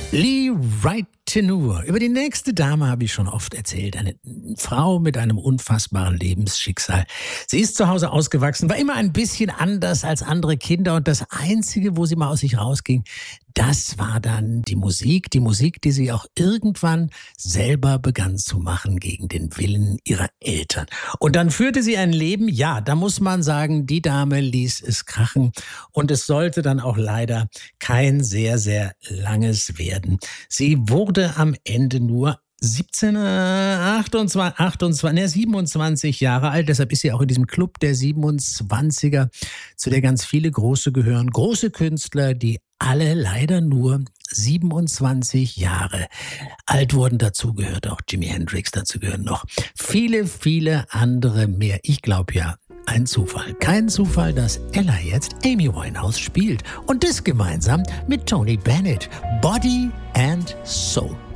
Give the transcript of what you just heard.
Lee Ritenour. Über die nächste Dame habe ich schon oft erzählt. Eine Frau mit einem unfassbaren Lebensschicksal. Sie ist zu Hause ausgewachsen, war immer ein bisschen anders als andere Kinder. Und das Einzige, wo sie mal aus sich rausging, das war dann die Musik. Die Musik, die sie auch irgendwann selber begann zu machen gegen den Willen ihrer Eltern. Und dann führte sie ein Leben, ja, da muss man sagen, die Dame ließ es krachen. Und es sollte dann auch leider kein sehr, sehr langes werden. Sie wurde am Ende nur 27 Jahre alt. Deshalb ist sie auch in diesem Club der 27er, zu der ganz viele Große gehören. Große Künstler, die alle leider nur 27 Jahre alt wurden. Dazu gehört auch Jimi Hendrix, dazu gehören noch viele, viele andere mehr. Ich glaube ja, ein Zufall. Kein Zufall, dass Ella jetzt Amy Winehouse spielt. Und das gemeinsam mit Tony Bennett. Body and Soul.